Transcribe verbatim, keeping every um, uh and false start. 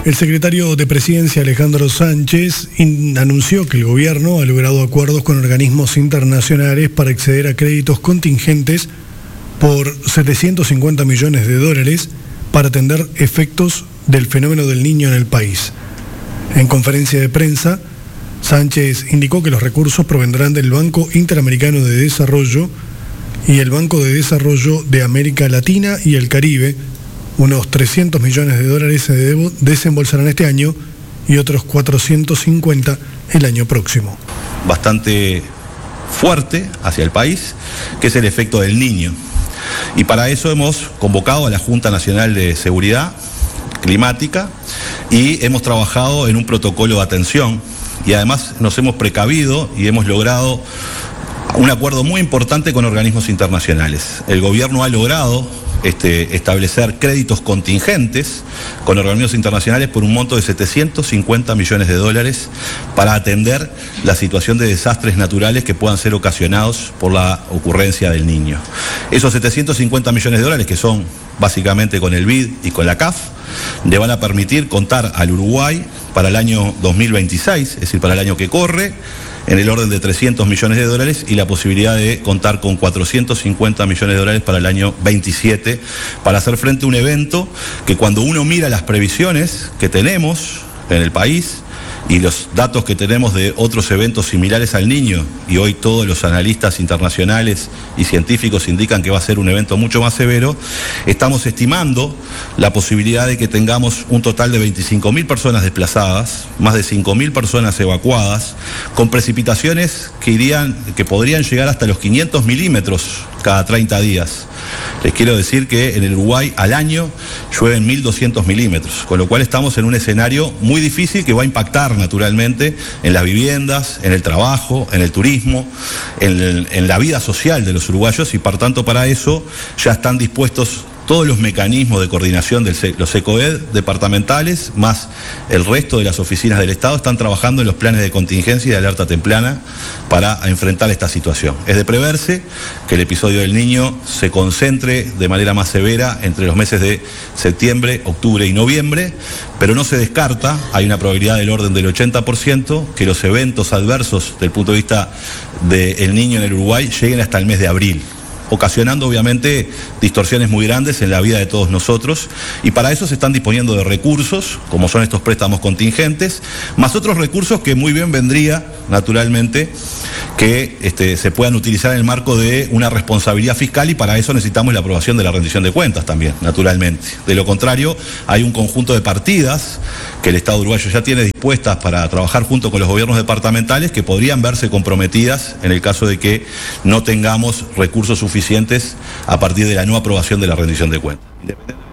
El secretario de Presidencia, Alejandro Sánchez, in- anunció que el gobierno ha logrado acuerdos con organismos internacionales para acceder a créditos contingentes por setecientos cincuenta millones de dólares para atender efectos del fenómeno del Niño en el país. En conferencia de prensa, Sánchez indicó que los recursos provendrán del Banco Interamericano de Desarrollo y el Banco de Desarrollo de América Latina y el Caribe. Unos trescientos millones de dólares se desembolsarán este año y otros cuatrocientos cincuenta el año próximo. Bastante fuerte hacia el país, que es el efecto del Niño. Y para eso hemos convocado a la Junta Nacional de Seguridad Climática y hemos trabajado en un protocolo de atención y además nos hemos precavido y hemos logrado un acuerdo muy importante con organismos internacionales. El gobierno ha logrado Este, establecer créditos contingentes con organismos internacionales por un monto de setecientos cincuenta millones de dólares para atender la situación de desastres naturales que puedan ser ocasionados por la ocurrencia del Niño. Esos setecientos cincuenta millones de dólares, que son básicamente con el B I D y con la C A F, le van a permitir contar al Uruguay para el año dos mil veintiséis, es decir, para el año que corre, en el orden de trescientos millones de dólares y la posibilidad de contar con cuatrocientos cincuenta millones de dólares para el año veintisiete para hacer frente a un evento que, cuando uno mira las previsiones que tenemos en el país y los datos que tenemos de otros eventos similares al Niño, y hoy todos los analistas internacionales y científicos indican que va a ser un evento mucho más severo, estamos estimando la posibilidad de que tengamos un total de veinticinco mil personas desplazadas, más de cinco mil personas evacuadas, con precipitaciones que irían, que podrían llegar hasta los quinientos milímetros cada treinta días. Les quiero decir que en el Uruguay al año llueven mil doscientos milímetros, con lo cual estamos en un escenario muy difícil que va a impactar naturalmente en las viviendas, en el trabajo, en el turismo, en, el, en la vida social de los uruguayos, y por tanto para eso ya están dispuestos todos los mecanismos de coordinación de los ECOED departamentales, más el resto de las oficinas del Estado, están trabajando en los planes de contingencia y de alerta temprana para enfrentar esta situación. Es de preverse que el episodio del Niño se concentre de manera más severa entre los meses de septiembre, octubre y noviembre, pero no se descarta, hay una probabilidad del orden del ochenta por ciento, que los eventos adversos desde el punto de vista del Niño en el Uruguay lleguen hasta el mes de abril, ocasionando obviamente distorsiones muy grandes en la vida de todos nosotros, y para eso se están disponiendo de recursos, como son estos préstamos contingentes, más otros recursos que muy bien vendría, naturalmente, que este, se puedan utilizar en el marco de una responsabilidad fiscal, y para eso necesitamos la aprobación de la rendición de cuentas también, naturalmente. De lo contrario, hay un conjunto de partidas que el Estado uruguayo ya tiene dispuestas para trabajar junto con los gobiernos departamentales, que podrían verse comprometidas en el caso de que no tengamos recursos suficientes a partir de la no aprobación de la rendición de cuentas.